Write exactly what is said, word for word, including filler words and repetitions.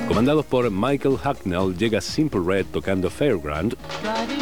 Comandados por Michael Hucknall, llega Simple Red tocando Fairground.